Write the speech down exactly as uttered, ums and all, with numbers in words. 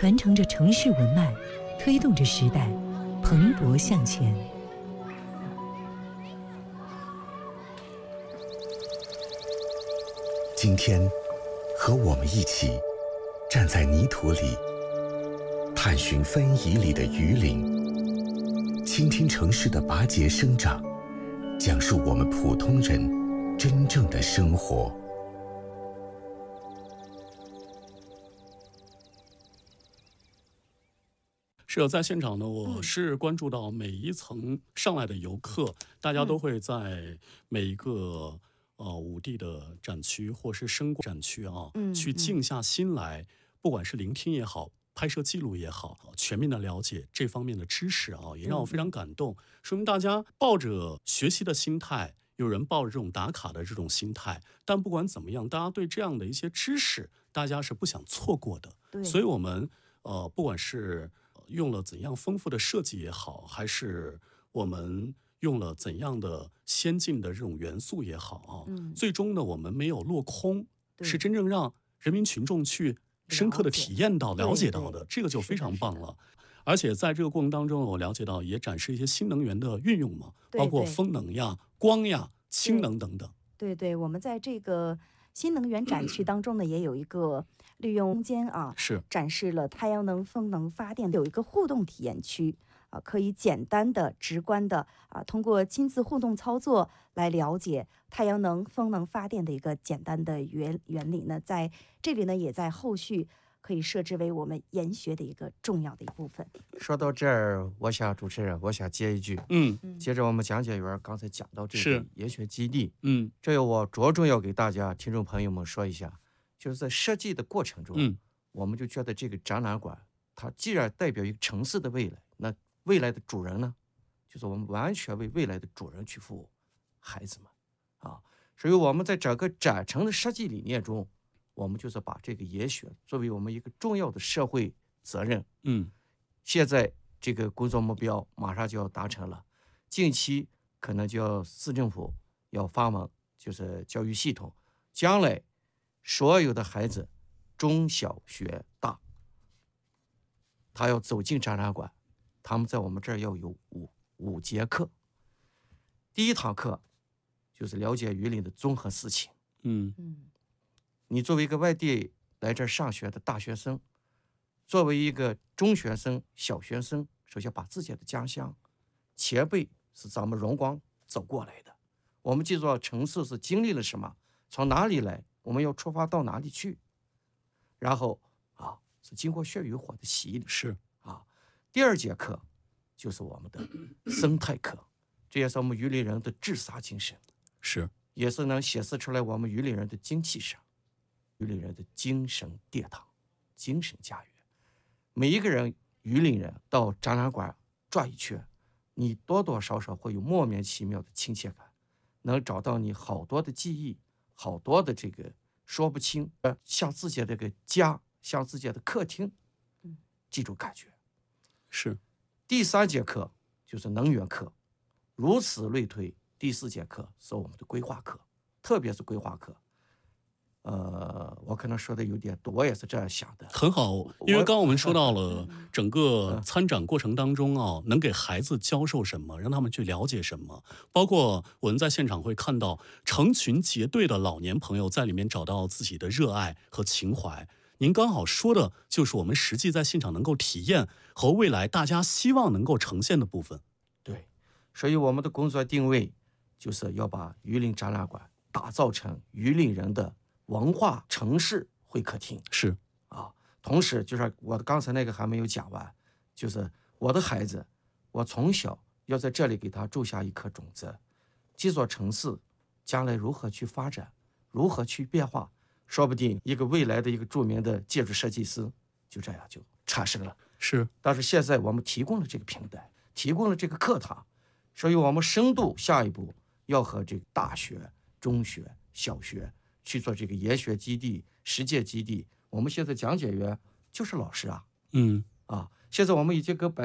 传承着城市文脉，推动着时代蓬勃向前。 今天，和我们一起站在泥土里，探寻分蚁里的鱼鳞，倾听城市的拔节生长，讲述我们普通人真正的生活。 是的，在现场呢，我是关注到每一层上来的游客，大家都会在每一个呃五 D 的展区或是声光展区啊， 嗯去静下心来，不管是聆听也好，拍摄记录也好，全面的了解这方面的知识啊，也让我非常感动。说明大家抱着学习的心态，有人抱着这种打卡的这种心态，但不管怎么样，大家对这样的一些知识，大家是不想错过的。 对， 所以我们呃，不管是用了怎样丰富的设计也好，还是我们用了怎样的先进的这种元素也好啊， 嗯最终呢，我们没有落空， 对是真正让人民群众去深刻的体验到、 了解了解到的， 对这个就非常棒是的了。而且在这个过程当中，我了解到也展示一些新能源的运用嘛， 对包括对风能呀、光呀、氢能等等。 对对，我们在这个新能源展区当中呢，也有一个利用空间啊， 是展示了太阳能、风能发电，有一个互动体验区啊，可以简单的、直观的啊，通过亲自互动操作来了解太阳能、风能发电的一个简单的原原理呢，在这里呢，也在后续可以设置为我们研学的一个重要的一部分。 说到这儿，我想主持人，我想接一句， 嗯接着我们讲解员刚才讲到这是个研学基地， 嗯这个我着重要给大家听众朋友们说一下，就是在设计的过程中， 嗯我们就觉得这个展览馆，它既然代表一个城市的未来，那未来的主人呢，就是我们完全为未来的主人去服务，孩子们啊，所以我们在整个展陈的设计理念中，我们就是把这个研学作为我们一个重要的社会责任。 嗯现在这个工作目标马上就要达成了，近期可能就要市政府要发文，就是教育系统，将来所有的孩子，中小学大，他要走进展览馆，他们在我们这儿要有五五节课。第一堂课就是了解榆林的综合事情。 嗯嗯你作为一个外地来这儿上学的大学生，作为一个中学生、小学生，首先把自己的家乡、前辈是咱们荣光走过来的，我们记住城市是经历了什么，从哪里来，我们要出发到哪里去，然后啊是经过血与火的洗礼。 是啊，第二节课就是我们的生态课，这也是我们榆林人的治沙精神， 是也是能显示出来我们榆林人的精气神，榆林人的精神殿堂、精神家园。每一个人榆林人到展览馆转一圈，你多多少少会有莫名其妙的亲切感，能找到你好多的记忆，好多的这个说不清，呃，像自己的这个家，像自己的客厅，这种感觉。 是第三节课就是能源课，如此类推。第四节课是我们的规划课，特别是规划课。呃，我可能说的有点多，我也是这样想的。 很好，因为刚刚我们说到了整个参展过程当中啊，能给孩子教授什么，让他们去了解什么，包括我们在现场会看到成群结队的老年朋友在里面找到自己的热爱和情怀。您刚好说的就是我们实际在现场能够体验和未来大家希望能够呈现的部分。 对，所以我们的工作定位就是要把榆林展览馆打造成榆林人的文化城市会客厅。 是啊，同时就是我刚才那个还没有讲完，就是我的孩子，我从小要在这里给他种下一颗种子，这座城市将来如何去发展，如何去变化，说不定一个未来的一个著名的建筑设计师就这样就产生了。 是， 但是现在我们提供了这个平台，提供了这个课堂，所以我们深度下一步要和这个大学、中学、小学去做这个研学基地、实践基地。我们现在讲解员就是老师啊， 嗯啊，现在我们已经跟百